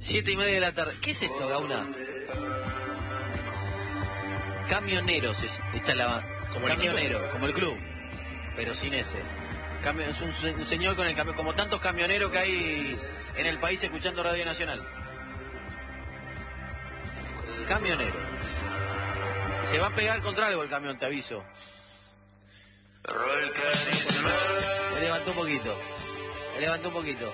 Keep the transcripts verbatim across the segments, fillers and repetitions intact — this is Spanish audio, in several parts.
Siete y media de la tarde. ¿Qué es esto, Gauna? Camioneros, es, esta es la como camionero, el como el club, pero sin ese. Cambio, es un, un señor con el camión, como tantos camioneros que hay en el país escuchando Radio Nacional. Camionero. Se va a pegar contra algo el camión, te aviso. Me levantó un poquito. Me levantó un poquito.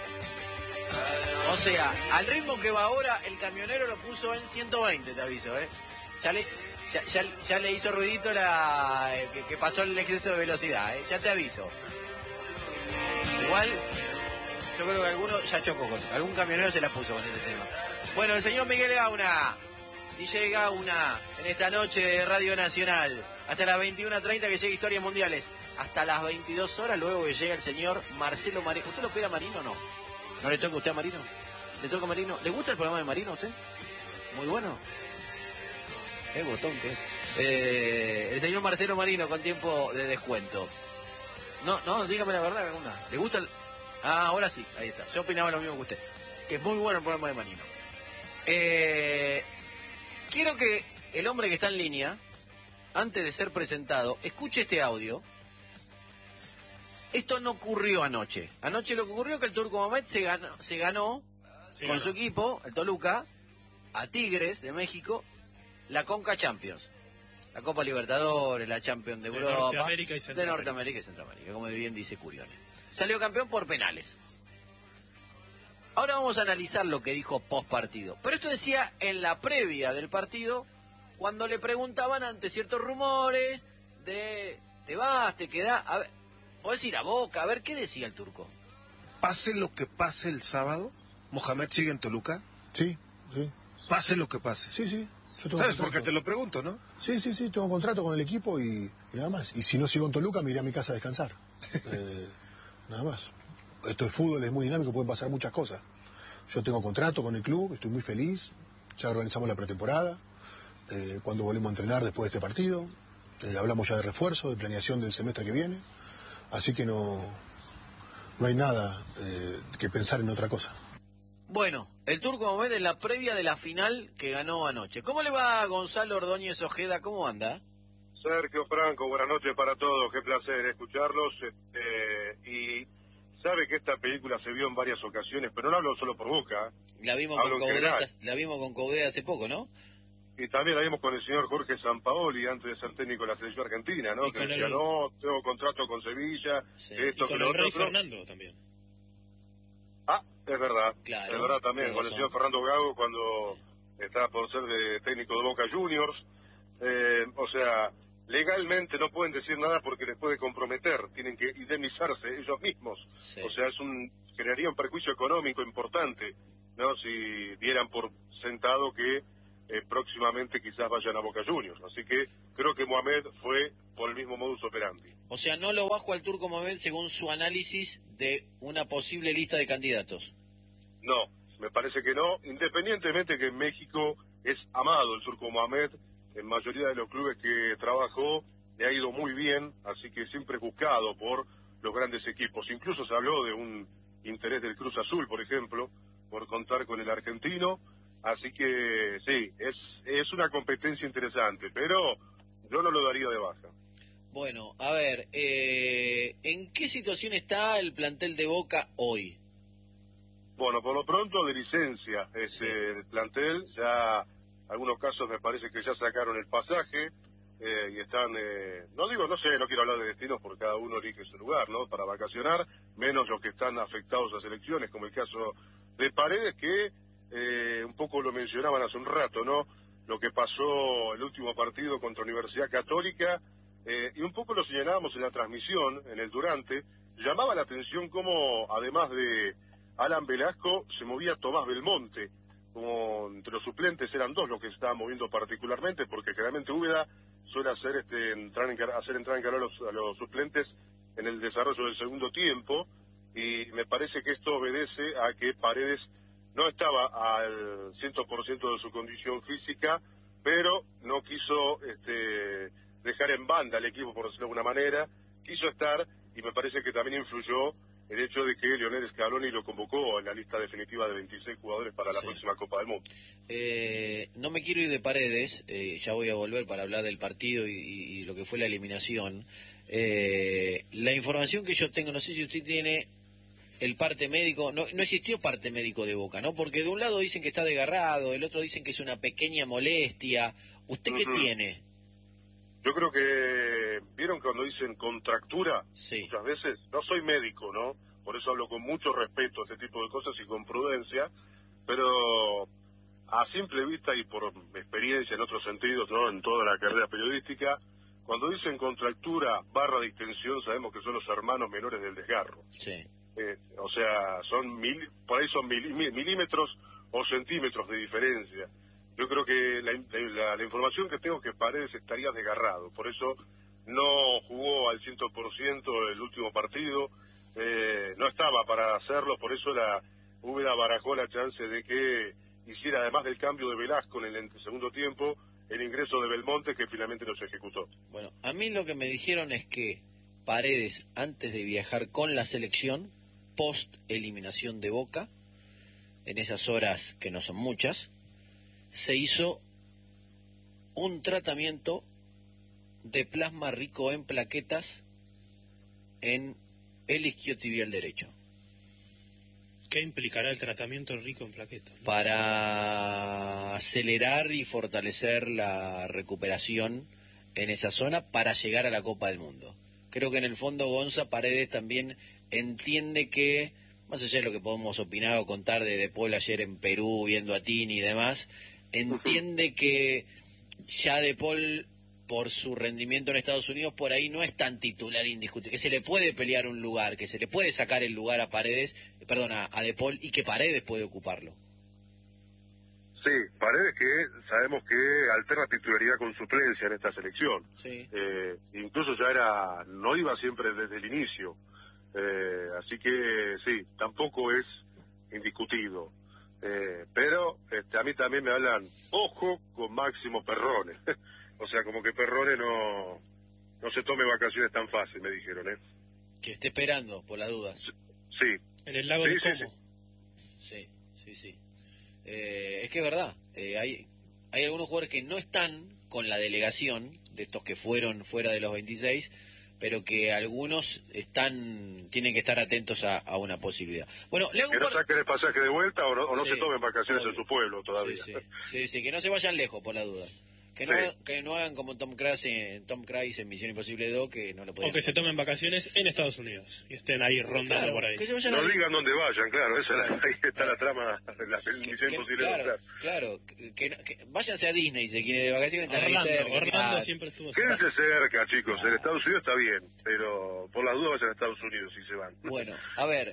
O sea, al ritmo que va ahora, el camionero lo puso en ciento veinte, te aviso, ¿eh? Ya le, ya, ya, ya le hizo ruidito la eh, que, que pasó el exceso de velocidad, ¿eh? Ya te aviso. Igual, yo creo que alguno ya chocó con... Algún camionero se la puso con este tema. Bueno, el señor Miguel Gauna, D J Gauna, en esta noche de Radio Nacional. Hasta las veintiuna treinta que llegue Historias Mundiales. Hasta las veintidós horas, luego que llega el señor Marcelo Marino. ¿Usted lo pega a Marino o no? ¿No le toca a usted a Marino? ¿Le toca a Marino? ¿Le gusta el programa de Marino a usted? Muy bueno. Qué botón que es. Eh, el señor Marcelo Marino con tiempo de descuento. No, no, dígame la verdad, alguna. ¿Le gusta el...? Ah, ahora sí, ahí está. Yo opinaba lo mismo que usted. Que es muy bueno el programa de Marino. Eh, quiero que el hombre que está en línea, antes de ser presentado, escuche este audio. Esto no ocurrió anoche. Anoche lo que ocurrió es que el Turco Mohamed se ganó, se ganó sí, con ganó. su equipo, el Toluca, a Tigres de México, la Conca Champions. La Copa Libertadores, la Champions de, de Europa. Norteamérica y Centroamérica. De Norteamérica y Centroamérica, como bien dice Curiones. Salió campeón por penales. Ahora vamos a analizar lo que dijo post partido. Pero esto decía en la previa del partido, cuando le preguntaban ante ciertos rumores de te vas, te quedás. A ver, podés ir a Boca, a ver qué decía el Turco. Pase lo que pase el sábado, ¿Mohamed sigue en Toluca? Sí, sí. Pase lo que pase. Sí, sí. ¿Sabes por qué te lo pregunto, no? Sí, sí, sí, tengo contrato con el equipo y, y nada más. Y si no sigo en Toluca, me iré a mi casa a descansar. eh, nada más. Esto es fútbol, es muy dinámico, pueden pasar muchas cosas. Yo tengo contrato con el club, estoy muy feliz. Ya organizamos la pretemporada. Eh, cuando volvemos a entrenar después de este partido. Eh, hablamos ya de refuerzo, de planeación del semestre que viene. Así que no, no hay nada eh, que pensar en otra cosa. Bueno, el Turco Mohamed en la previa de la final que ganó anoche. ¿Cómo le va a Gonzalo Ordóñez Ojeda? ¿Cómo anda? Sergio Franco, buenas noches para todos. Qué placer escucharlos. Eh, y sabe que esta película se vio en varias ocasiones, pero no hablo solo por Boca. La vimos, con Coudet, la vimos con Coudet hace poco, ¿no? Y también la vimos con el señor Jorge Sampaoli antes de ser técnico de la selección argentina, ¿no? Y que con decía, el... no, tengo contrato con Sevilla, sí. esto, y con que el lo Rey otro. Fernando también. Ah, es verdad. Claro, es verdad también, con el señor Fernando Gago cuando estaba por ser de técnico de Boca Juniors. Eh, o sea, legalmente no pueden decir nada porque les puede comprometer, tienen que indemnizarse ellos mismos. Sí. O sea, es un crearía un perjuicio económico importante, ¿no? Si dieran por sentado que Eh, próximamente quizás vayan a Boca Juniors. Así que creo que Mohamed fue por el mismo modus operandi. O sea, no lo bajo al Turco Mohamed según su análisis de una posible lista de candidatos. No, me parece que no, independientemente que en México es amado el Turco Mohamed, en mayoría de los clubes que trabajó le ha ido muy bien, así que siempre buscado por los grandes equipos. Incluso se habló de un interés del Cruz Azul, por ejemplo, por contar con el argentino. Así que sí, es es una competencia interesante, pero yo no lo daría de baja. Bueno, a ver, eh, ¿en qué situación está el plantel de Boca hoy? Bueno, por lo pronto de licencia, es sí. eh, el plantel, ya algunos casos me parece que ya sacaron el pasaje eh, y están, eh, no digo, no sé, no quiero hablar de destinos porque cada uno elige su lugar, ¿no? Para vacacionar, menos los que están afectados a selecciones, como el caso de Paredes, que Eh, un poco lo mencionaban hace un rato, ¿no? Lo que pasó el último partido contra Universidad Católica, eh, y un poco lo señalábamos en la transmisión, en el durante, llamaba la atención cómo, además de Alan Velasco, se movía Tomás Belmonte, como entre los suplentes eran dos los que se estaban moviendo particularmente, porque generalmente Úbeda suele hacer, este, entrar en, hacer entrar en calor a los, a los suplentes en el desarrollo del segundo tiempo, y me parece que esto obedece a que Paredes no estaba al cien por ciento de su condición física, pero no quiso este, dejar en banda al equipo, por decirlo de alguna manera, quiso estar, y me parece que también influyó el hecho de que Lionel Scaloni lo convocó en la lista definitiva de veintiséis jugadores para la Sí. próxima Copa del Mundo. Eh, no me quiero ir de Paredes, eh, ya voy a volver para hablar del partido y, y- y lo que fue la eliminación. Eh, la información que yo tengo, no sé si usted tiene el parte médico, no, no existió parte médico de Boca, ¿no? Porque de un lado dicen que está desgarrado, del otro dicen que es una pequeña molestia. ¿Usted qué Ujú. tiene? Yo creo que, ¿vieron cuando dicen contractura? Sí. Muchas veces, no soy médico, ¿no? Por eso hablo con mucho respeto a este tipo de cosas y con prudencia, pero a simple vista y por experiencia en otros sentidos, ¿no? En toda la carrera periodística, cuando dicen contractura barra distensión, sabemos que son los hermanos menores del desgarro. Sí. Eh, o sea, son mil, por ahí son mil- mil- milímetros o centímetros de diferencia. Yo creo que la, la, la información que tengo es que Paredes estaría desgarrado, por eso no jugó al cien por ciento el último partido, eh, no estaba para hacerlo, por eso la Úbeda barajó la chance de que hiciera, además del cambio de Velasco en el segundo tiempo, el ingreso de Belmonte, que finalmente no se ejecutó. Bueno, a mí lo que me dijeron es que Paredes, antes de viajar con la selección, post eliminación de Boca, en esas horas que no son muchas, se hizo un tratamiento de plasma rico en plaquetas en el isquiotibial derecho ¿Qué implicará el tratamiento rico en plaquetas? para acelerar y fortalecer la recuperación en esa zona para llegar a la Copa del Mundo. Creo que en el fondo Gonza Paredes también entiende que, más allá de lo que podemos opinar o contar de De Paul ayer en Perú, viendo a Tini y demás, entiende que ya De Paul, por su rendimiento en Estados Unidos, por ahí no es tan titular indiscutible, que se le puede pelear un lugar, que se le puede sacar el lugar a Paredes, perdón, a, a De Paul, y que Paredes puede ocuparlo. Sí, Paredes que sabemos que alterna titularidad con suplencia en esta selección. Sí. Eh, incluso ya era, no iba siempre desde el inicio. Eh, así que sí, tampoco es indiscutido. Eh, pero este, a mí también me hablan, ojo con Máximo Perrone. O sea, como que Perrone no, no se tome vacaciones tan fácil, me dijeron, ¿eh? Que esté esperando, por las dudas. Sí. En el lago Sí, de sí, Como. Sí, sí, sí. Eh, es que es verdad, eh, hay, hay algunos jugadores que no están con la delegación, de estos que fueron fuera de los veintiséis, pero que algunos están tienen que estar atentos a, a una posibilidad. Bueno, le hago Que un no par- saquen el pasaje de vuelta o no, o no Sí, se tomen vacaciones obvio. en su pueblo todavía. Sí, sí, sí, sí, que no se vayan lejos, por la duda. Que no, Sí. hagan, que no hagan como Tom Cruise, en, Tom Cruise en Misión Imposible dos, que no lo pueden O que se tomen vacaciones en Estados Unidos y estén ahí rondando Claro, por ahí. que se vayan No a- digan dónde vayan, claro, esa es la- ahí está la trama de la que- misión que- imposible. claro, claro. claro, que, que- que váyanse a Disney, si quieren de vacaciones, están ahí Orlando, cerca, Orlando ah, siempre estuvo cerca. Quédense cerca, chicos. Ah. En Estados Unidos está bien, pero por las dudas vayan a Estados Unidos si se van. Bueno, a ver,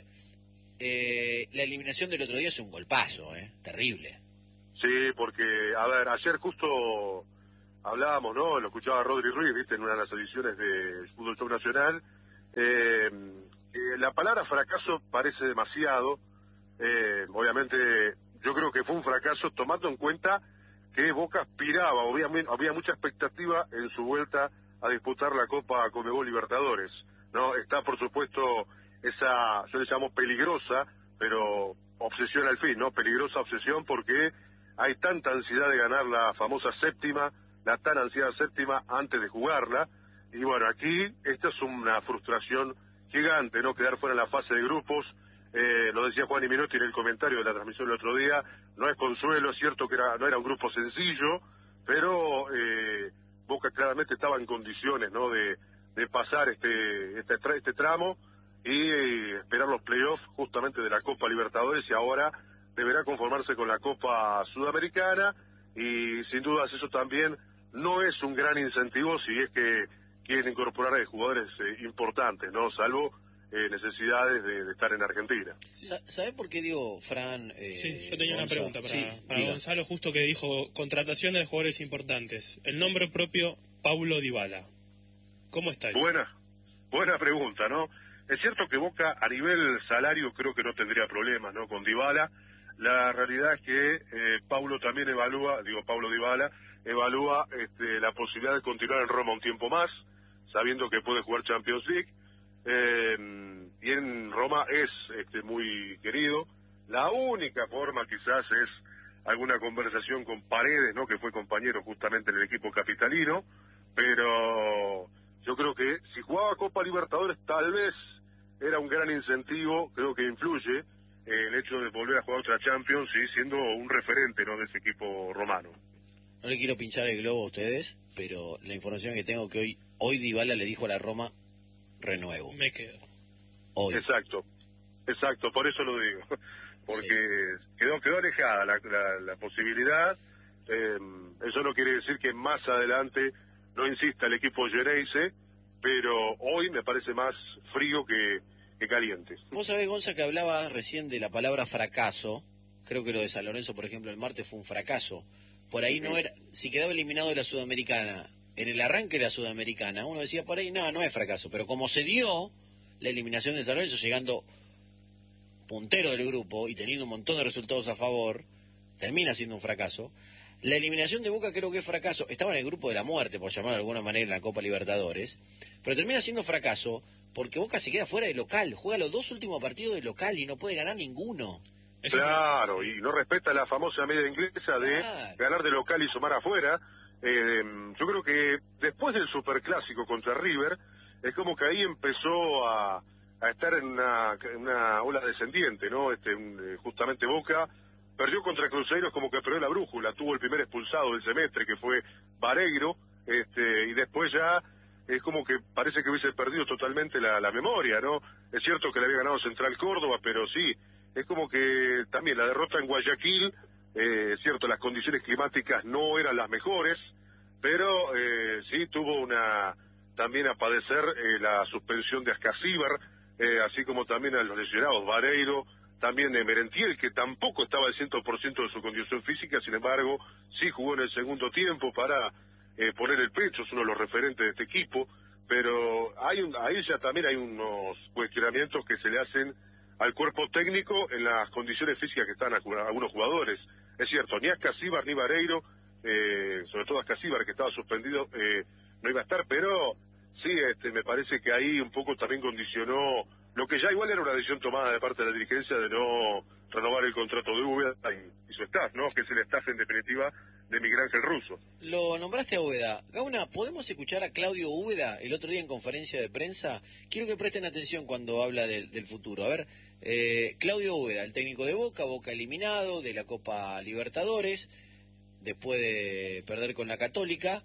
eh, la eliminación del otro día es un golpazo, ¿eh? Terrible. Sí, porque, a ver, ayer justo hablábamos, ¿no? Lo escuchaba Rodri Ruiz, ¿viste? En una de las ediciones de Fútbol Show Nacional. Eh, que la palabra fracaso parece demasiado. Eh, obviamente, yo creo que fue un fracaso tomando en cuenta que Boca aspiraba, había, había mucha expectativa en su vuelta a disputar la Copa Conmebol Libertadores, ¿no? Está, por supuesto, esa, yo le llamo peligrosa, pero obsesión al fin, ¿no? Peligrosa obsesión porque hay tanta ansiedad de ganar la famosa séptima, la tan ansiada séptima antes de jugarla, y bueno, aquí esta es una frustración gigante, ¿no? Quedar fuera en la fase de grupos, eh, lo decía Juan y Minotti en el comentario de la transmisión el otro día, no es consuelo, es cierto que era, no era un grupo sencillo, pero eh, Boca claramente estaba en condiciones, ¿no? De, de pasar este, este, tra- este tramo y eh, esperar los playoffs justamente de la Copa Libertadores, y ahora deberá conformarse con la Copa Sudamericana, y sin dudas eso también no es un gran incentivo si es que quieren incorporar a jugadores eh, importantes, ¿no? Salvo eh, necesidades de, de estar en Argentina. Sa- ¿Sabe por qué digo, Fran? Eh, Sí, yo tenía una Gonza? pregunta para, Sí, para diga. Gonzalo, justo que dijo contrataciones de jugadores importantes. El nombre propio, Paulo Dybala. ¿Cómo está eso? Buena, buena pregunta, ¿no? Es cierto que Boca a nivel salario creo que no tendría problemas, ¿no? Con Dybala. La realidad es que eh, Paulo también evalúa, digo Paulo Dybala, evalúa este, la posibilidad de continuar en Roma un tiempo más, sabiendo que puede jugar Champions League. Eh, y en Roma es este, muy querido. La única forma quizás es alguna conversación con Paredes, ¿no? Que fue compañero justamente en el equipo capitalino, pero yo creo que si jugaba Copa Libertadores tal vez era un gran incentivo, creo que influye eh, el hecho de volver a jugar otra Champions, sí, siendo un referente, ¿no? De ese equipo romano. No le quiero pinchar el globo a ustedes, pero la información que tengo que hoy, hoy Dybala le dijo a la Roma, renuevo. Me quedo. Hoy. Exacto, exacto, por eso lo digo, porque sí. quedó quedó alejada la, la, la posibilidad. Eh, eso no quiere decir que más adelante no insista el equipo Geneise, pero hoy me parece más frío que, que caliente. Vos sabés, Gonza, que hablaba recién de la palabra fracaso. Creo que lo de San Lorenzo, por ejemplo, el martes fue un fracaso. Por ahí no era, si quedaba eliminado de la Sudamericana, en el arranque de la Sudamericana, uno decía por ahí, no, no es fracaso, pero como se dio la eliminación de San Lorenzo, llegando puntero del grupo y teniendo un montón de resultados a favor, termina siendo un fracaso. La eliminación de Boca creo que es fracaso, estaba en el grupo de la muerte, por llamarlo de alguna manera, en la Copa Libertadores, pero termina siendo fracaso porque Boca se queda fuera de local, juega los dos últimos partidos de local y no puede ganar ninguno. Claro, y no respeta la famosa media inglesa de claro. ganar de local y sumar afuera. Eh, yo creo que después del superclásico contra River, es como que ahí empezó a, a estar en una, una ola descendiente, ¿no? Este, un, justamente Boca perdió contra Cruzeiro, como que perdió la brújula, tuvo el primer expulsado del semestre, que fue Vareiro, este, y después ya es como que parece que hubiese perdido totalmente la, la memoria, ¿no? Es cierto que le había ganado Central Córdoba, pero sí, es como que también la derrota en Guayaquil, eh, es cierto, las condiciones climáticas no eran las mejores, pero eh, sí tuvo una también a padecer eh, la suspensión de Ascasíbar, eh, así como también a los lesionados Vareiro, también de Merentiel, que tampoco estaba al cien por ciento de su condición física, sin embargo, sí jugó en el segundo tiempo para eh, poner el pecho, es uno de los referentes de este equipo, pero hay un, ahí ya también hay unos cuestionamientos que se le hacen al cuerpo técnico en las condiciones físicas que están algunos jugadores. Es cierto, ni Ascasíbar ni Vareiro, eh, sobre todo Ascasíbar, que estaba suspendido, eh, no iba a estar, pero sí, este, me parece que ahí un poco también condicionó lo que ya igual era una decisión tomada de parte de la dirigencia de no renovar el contrato de Úbeda y, y su staff, ¿no? Que es el staff en definitiva de Miguel Ángel Russo. Lo nombraste a Úbeda. Gauna, ¿podemos escuchar a Claudio Úbeda el otro día en conferencia de prensa? Quiero que presten atención cuando habla del, del futuro. A ver, eh, Claudio Úbeda, el técnico de Boca, Boca eliminado de la Copa Libertadores, después de perder con la Católica,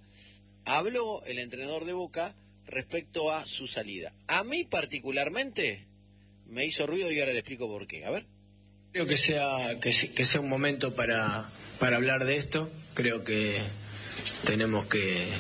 habló el entrenador de Boca respecto a su salida. A mí particularmente me hizo ruido y ahora le explico por qué. A ver. Creo que sea que, que sea un momento para, para hablar de esto. Creo que tenemos que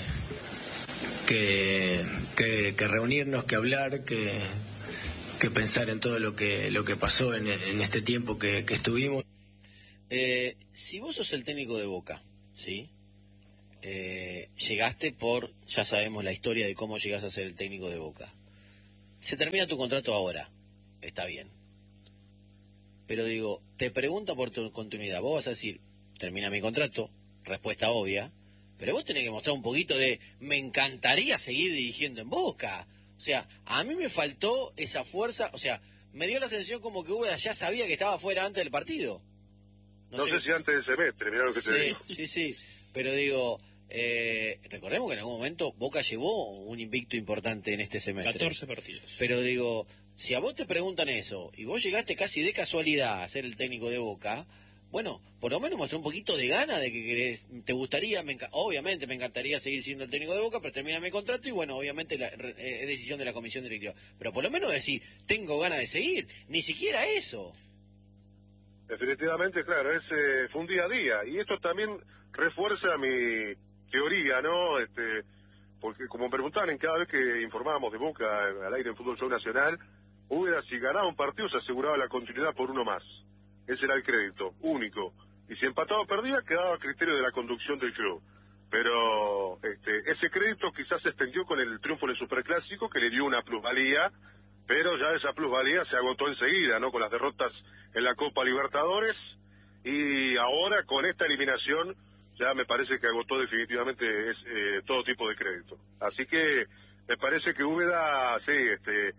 que, que, que reunirnos, que hablar, que, que pensar en todo lo que lo que pasó en, en este tiempo que, que estuvimos. Eh, si vos sos el técnico de Boca, ¿sí? Eh, llegaste por, ya sabemos la historia de cómo llegas a ser el técnico de Boca. Se termina tu contrato ahora, está bien. Pero digo, te pregunta por tu continuidad. Vos vas a decir, termina mi contrato, respuesta obvia, pero vos tenés que mostrar un poquito de, me encantaría seguir dirigiendo en Boca. O sea, a mí me faltó esa fuerza, o sea, me dio la sensación como que Úbeda ya sabía que estaba fuera antes del partido. No, no sé, sé si antes del semestre, mirá lo que te sí, digo. Sí, sí, pero digo... Eh, recordemos que en algún momento Boca llevó un invicto importante en este semestre. catorce partidos. Pero digo, si a vos te preguntan eso y vos llegaste casi de casualidad a ser el técnico de Boca, bueno, por lo menos mostró un poquito de gana de que querés, te gustaría, me obviamente me encantaría seguir siendo el técnico de Boca, pero termina mi contrato y bueno, obviamente la, eh, es decisión de la comisión directiva. Pero por lo menos decir, tengo ganas de seguir, ni siquiera eso. Definitivamente, claro, es, eh, fue un día a día y esto también refuerza mi teoría, ¿no? Este, porque como preguntaban en cada vez que informábamos de Boca al aire en Fútbol Show Nacional, Úbeda si ganaba un partido se aseguraba la continuidad por uno más. Ese era el crédito, único. Y si empataba o perdía, quedaba a criterio de la conducción del club. Pero este, ese crédito quizás se extendió con el triunfo en el Superclásico, que le dio una plusvalía, pero ya esa plusvalía se agotó enseguida, ¿no? Con las derrotas en la Copa Libertadores, y ahora con esta eliminación ya me parece que agotó definitivamente es, eh, todo tipo de crédito. Así que me parece que Úbeda, sí, este,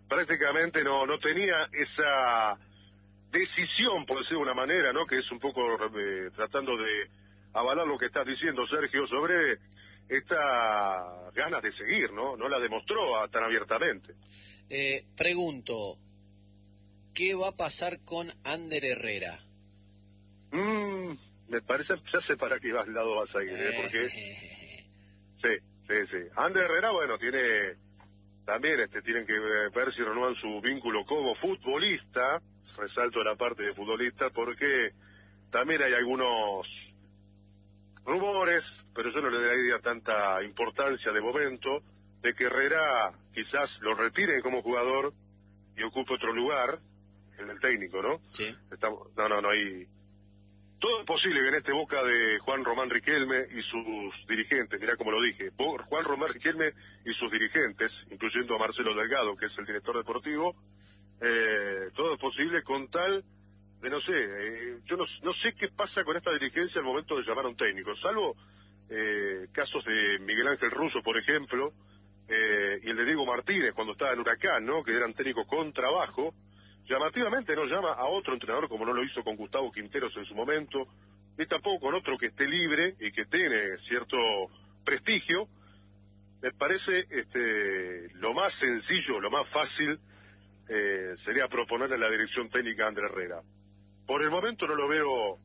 prácticamente no no tenía esa decisión, por decirlo de una manera, ¿no? Que es un poco eh, tratando de avalar lo que estás diciendo, Sergio, sobre estas ganas de seguir, ¿no? No la demostró a, tan abiertamente. Eh, pregunto, ¿qué va a pasar con Ander Herrera? Mm, me parece, ya sé para qué vas, lado vas a ir, ¿eh? Porque... sí, sí, sí. Ander Herrera, bueno, tiene... También este, tienen que ver si renuevan su vínculo como futbolista, resalto la parte de futbolista, porque también hay algunos rumores, pero yo no le daría tanta importancia de momento, de que Herrera quizás lo retiren como jugador y ocupe otro lugar en el técnico, ¿no? Sí. Estamos, no, no, no hay... Todo es posible que en este Boca de Juan Román Riquelme y sus dirigentes, mirá como lo dije, Juan Román Riquelme y sus dirigentes, incluyendo a Marcelo Delgado, que es el director deportivo, eh, todo es posible con tal de, no sé, eh, yo no, no sé qué pasa con esta dirigencia al momento de llamar a un técnico, salvo eh, casos de Miguel Ángel Russo, por ejemplo, eh, y el de Diego Martínez cuando estaba en Huracán, ¿no? Que eran técnicos con trabajo. Llamativamente no llama a otro entrenador como no lo hizo con Gustavo Quinteros en su momento, ni tampoco con otro que esté libre y que tiene cierto prestigio. Me parece este, lo más sencillo, lo más fácil eh, sería proponerle a la dirección técnica a Ander Herrera. Por el momento no lo veo,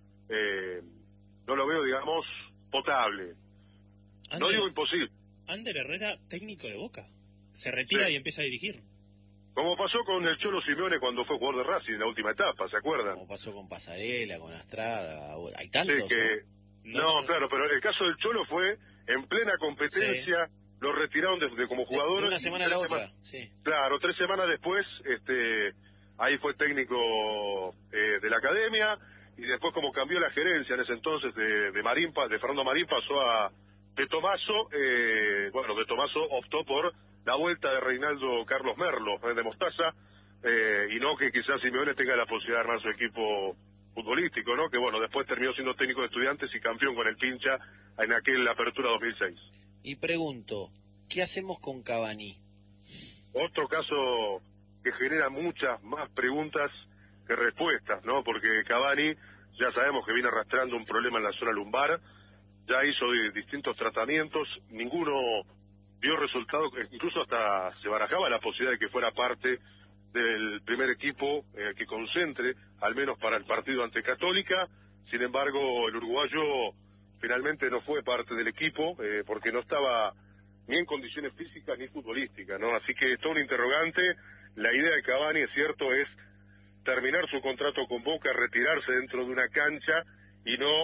eh, no lo veo, digamos, potable. Ander, no digo imposible. Ander Herrera, técnico de Boca, se retira sí. y empieza a dirigir. Como pasó con el Cholo Simeone cuando fue jugador de Racing en la última etapa, ¿se acuerdan? Como pasó con Pasarela, con Astrada, hay tantos, sí, que... ¿no? No, no, claro, pero el caso del Cholo fue en plena competencia, sí. Lo retiraron de, de como jugador. De, de una semana a la otra, semanas, sí. Claro, tres semanas después, este, ahí fue técnico eh, de la academia, y después como cambió la gerencia en ese entonces de, de Marín, de Fernando Marín pasó a De Tomaso, eh, bueno, De Tomaso optó por la vuelta de Reinaldo Carlos Merlo, eh, de Mostaza, eh, y no que quizás Simeone tenga la posibilidad de armar su equipo futbolístico, ¿no? Que bueno, después terminó siendo técnico de Estudiantes y campeón con el Pincha en aquel Apertura dos mil seis. Y pregunto, ¿qué hacemos con Cavani? Otro caso que genera muchas más preguntas que respuestas, ¿no? Porque Cavani, ya sabemos que viene arrastrando un problema en la zona lumbar, ya hizo distintos tratamientos, ninguno dio resultado, incluso hasta se barajaba la posibilidad de que fuera parte del primer equipo eh, que concentre, al menos para el partido ante Católica. Sin embargo, el uruguayo finalmente no fue parte del equipo eh, porque no estaba ni en condiciones físicas ni futbolísticas, ¿no? Así que es todo un interrogante. La idea de Cavani, es cierto, es terminar su contrato con Boca, retirarse dentro de una cancha y no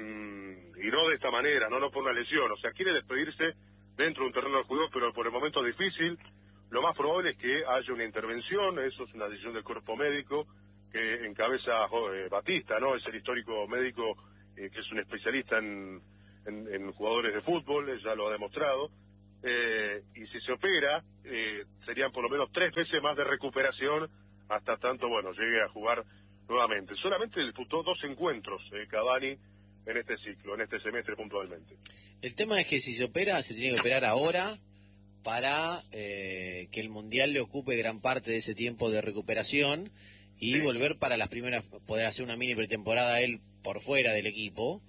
eh, y no de esta manera, no no por una lesión. O sea, quiere despedirse dentro de un terreno de juego, pero por el momento es difícil. Lo más probable es que haya una intervención, eso es una decisión del cuerpo médico que encabeza eh, Batista, ¿no? Es el histórico médico eh, que es un especialista en, en, en jugadores de fútbol, ya lo ha demostrado. Eh, y si se opera, eh, serían por lo menos tres veces más de recuperación hasta tanto, bueno, llegue a jugar nuevamente. Solamente disputó dos encuentros eh, Cavani en este ciclo, en este semestre puntualmente. El tema es que si se opera, se tiene que operar ahora para eh, que el Mundial le ocupe gran parte de ese tiempo de recuperación y sí. volver para las primeras, poder hacer una mini pretemporada él por fuera del equipo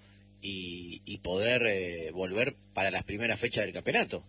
y, y poder eh, volver para las primeras fechas del campeonato.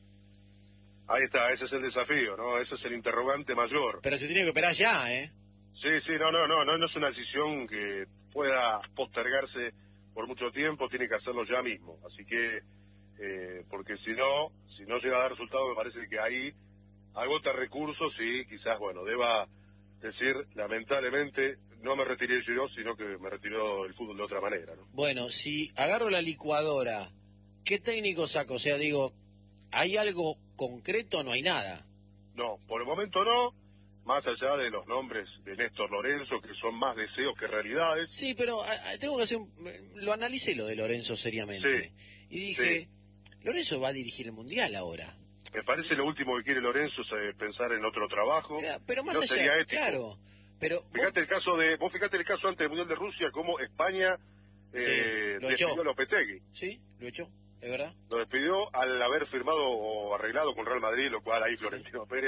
Ahí está, ese es el desafío, ¿no? Ese es el interrogante mayor. Pero se tiene que operar ya, ¿eh? Sí, sí, no, no, no, no, no es una decisión que pueda postergarse por mucho tiempo, tiene que hacerlo ya mismo. Así que, eh, porque si no, si no llega a dar resultado, me parece que ahí agota recursos y quizás, bueno, deba decir, lamentablemente, no me retiré yo, sino que me retiró el fútbol de otra manera, ¿no? Bueno, si agarro la licuadora, ¿qué técnico saco? O sea, digo, ¿hay algo concreto o no hay nada? No, por el momento no. Más allá de los nombres de Néstor Lorenzo, que son más deseos que realidades. Sí, pero a, a, tengo que hacer un, lo analicé lo de Lorenzo seriamente. Sí, y dije, sí. Lorenzo va a dirigir el Mundial ahora. Me parece lo último que quiere Lorenzo es eh, pensar en otro trabajo. Claro, pero más no allá, sería ético. Claro. Pero fíjate vos... el caso de, vos fíjate el caso antes del Mundial de Rusia, cómo España eh, sí, lo despidió echó. a Lopetegui. Sí, lo echó, es verdad. Lo despidió al haber firmado o arreglado con Real Madrid, lo cual ahí Florentino sí. Pérez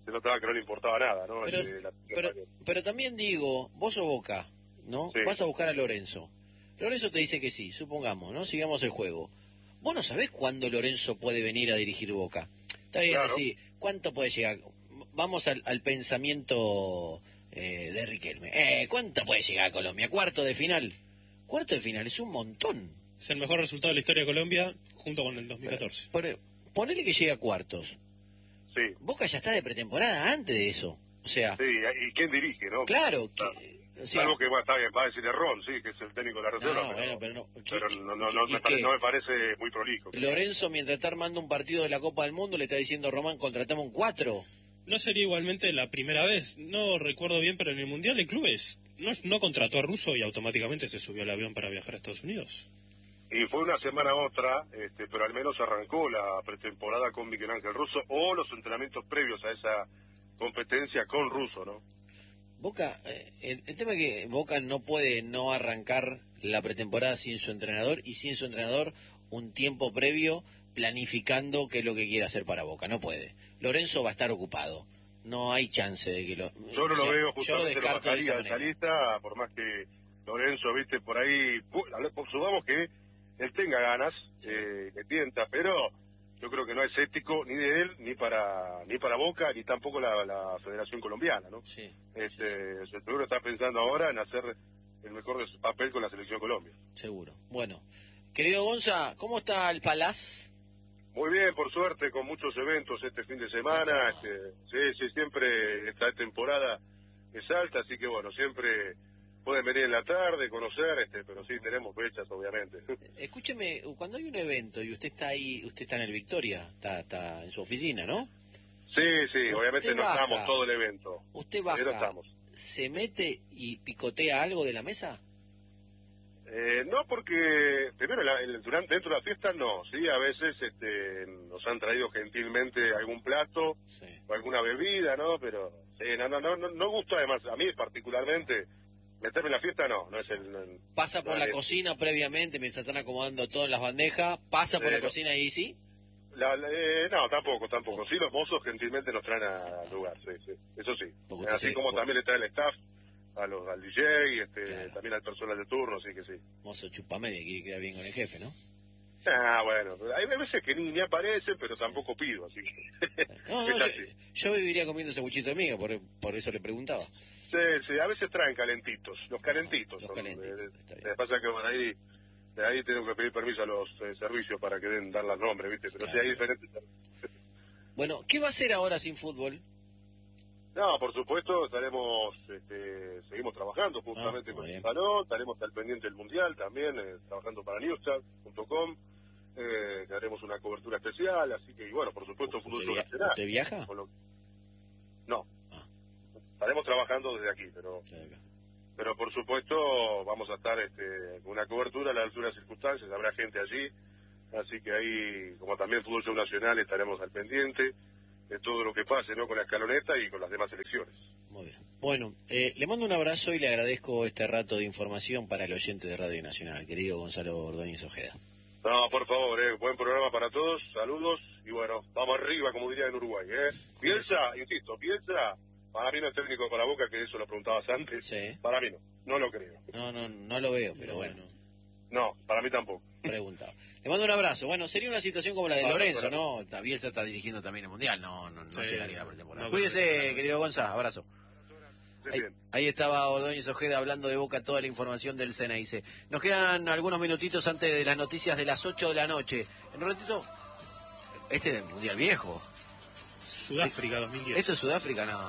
se notaba que no le importaba nada, ¿no? Pero, Este, la- pero, pero también digo, vos sos Boca, ¿no? Sí. Vas a buscar a Lorenzo. Lorenzo te dice que sí, supongamos, ¿no? Sigamos el juego. Vos no sabés cuándo Lorenzo puede venir a dirigir Boca. Está bien, Claro. sí. ¿Cuánto puede llegar? Vamos al, al pensamiento eh, de Riquelme. Eh, ¿Cuánto puede llegar a Colombia? ¿Cuarto de final? Cuarto de final es un montón. Es el mejor resultado de la historia de Colombia junto con el dos mil catorce. Por- ponele que llegue a cuartos. Sí, Boca ya está de pretemporada antes de eso. O sea, sí, y quién dirige, ¿no? claro, que, Claro. o sea, Algo que va, está bien, va a decir Ron, sí, que es el técnico de la reserva, no, pero, bueno, pero no. ¿Qué- pero qué- no, no, no, y me pare- qué? no me parece muy prolijo. Lorenzo, mientras está armando un partido de la Copa del Mundo, le está diciendo Román, contratamos un cuatro. No sería igualmente la primera vez, no recuerdo bien, pero en el Mundial de Clubes no, no contrató a Russo y automáticamente se subió al avión para viajar a Estados Unidos. Y fue una semana a otra, este, pero al menos arrancó la pretemporada con Miguel Ángel Russo o los entrenamientos previos a esa competencia con Russo, ¿no? Boca, eh, el, el tema es que Boca no puede no arrancar la pretemporada sin su entrenador y sin su entrenador un tiempo previo planificando qué es lo que quiere hacer para Boca. No puede. Lorenzo va a estar ocupado. No hay chance de que lo... Yo no o sea, lo veo yo lo justamente, lo descarto de esa bajaría de esa manera. lista, por más que Lorenzo, viste, por ahí, pu- supongamos que él tenga ganas, eh, que tienta, pero yo creo que no es ético ni de él, ni para ni para Boca, ni tampoco la, la Federación Colombiana, ¿no? Sí. Este, seguro está pensando ahora en hacer el mejor de su papel con la Selección Colombia. Seguro. Bueno, querido Gonza, ¿cómo está el Palaz? Muy bien, por suerte, con muchos eventos este fin de semana. Este, sí, sí, siempre esta temporada es alta, así que bueno, siempre pueden venir en la tarde, conocer, este, pero sí tenemos fechas, obviamente. Escúcheme, cuando hay un evento y usted está ahí, usted está en el Victoria, está, está en su oficina, ¿no? Sí, sí, obviamente Usted no baja. estamos todo el evento. Usted Pero baja, estamos. ¿se mete y picotea algo de la mesa? Eh, no, porque primero la- el- durante dentro de la fiesta no, sí, a veces este, nos han traído gentilmente algún plato Sí. o alguna bebida, ¿no? Pero sí, no, no, no, no, no gusta además, a mí particularmente, meterme en la fiesta no, no es el... no- Pasa por no la es- cocina previamente, mientras están acomodando todo en las bandejas, pasa por Eh, la no. cocina y sí. La- la- eh, no, tampoco, tampoco. Sí, los mozos gentilmente nos traen al lugar, sí, sí. Eso sí. Porque usted Así se- como por- también le trae el staff, a los, al D J, este, Claro. también al personal de turno, sí que sí. Mozo chupamedia, quiere quedar bien con el jefe, ¿no? Ah, bueno, hay veces que ni, ni aparecen, pero tampoco pido, así que... No, no, es yo, así. yo viviría comiendo ese buchito de miga, por, por eso le preguntaba. Sí, sí, a veces traen calentitos, los calentitos. Los son, calentitos, eh, está bien. eh, pasa que bueno, ahí, de ahí tengo que pedir permiso a los eh, servicios para que den, dar los nombres, ¿viste? Pero Claro. sí hay diferentes... Bueno, ¿qué va a hacer ahora sin fútbol? No, por supuesto, estaremos, este, seguimos trabajando justamente Ah, muy con el bien. salón, estaremos al pendiente del Mundial también, eh, trabajando para newschat punto com, eh, que haremos una cobertura especial, así que, y bueno, por supuesto, ¿Usted, fútbol via- nacional. usted viaja? Con lo- No, Ah. estaremos trabajando desde aquí, pero pero por supuesto vamos a estar este, con una cobertura a la altura de las circunstancias, habrá gente allí, así que ahí, como también Fútbol Show Nacional, estaremos al pendiente de todo lo que pase, ¿no? Con la escaloneta y con las demás elecciones. Muy bien. Bueno, eh, le mando un abrazo y le agradezco este rato de información para el oyente de Radio Nacional, querido Gonzalo Ordóñez Ojeda. No, por favor, eh, buen programa para todos, saludos, y bueno, vamos arriba, como diría en Uruguay, ¿eh? Bielsa, insisto, Bielsa, para mí no es técnico para Boca, que eso lo preguntabas antes, Sí. para mí no, no lo creo. No, no, no lo veo, pero bueno, No, para mí tampoco. preguntaba. Le mando un abrazo. Bueno, sería una situación como la de Ah, Lorenzo, claro. ¿no? Está- Bielsa está dirigiendo también el Mundial, no, no, no Sí, se daría la pretemporada. no, Cuídese, claro. querido Gonza, abrazo. Estés Ahí, bien. ahí estaba Ordóñez Ojeda hablando de Boca, toda la información del Sena. Dice, nos quedan algunos minutitos antes de las noticias de las ocho de la noche. En un ratito, este es el Mundial viejo. Sudáfrica dos mil diez. Esto es Sudáfrica, no.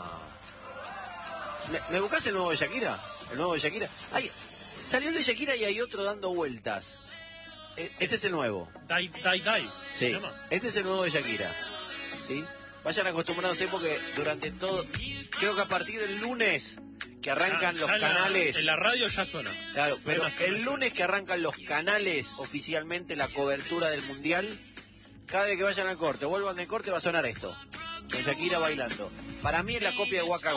¿Me, me buscás el nuevo de Shakira? ¿El nuevo de Shakira? Ay, salió el de Shakira y hay otro dando vueltas. E- Este es el nuevo. Dai, Dai, Dai. ¿Se Sí, llama? este es el nuevo de Shakira. ¿Sí? Vayan acostumbrándose porque durante todo, creo que a partir del lunes que arrancan Ah, los ya en la- canales, En la radio ya suena. claro, pero Suena, suena, el suena. lunes que arrancan los canales oficialmente la cobertura del mundial, cada vez que vayan al corte, vuelvan del corte va a sonar esto, con Shakira bailando. Para mí es la copia de Waka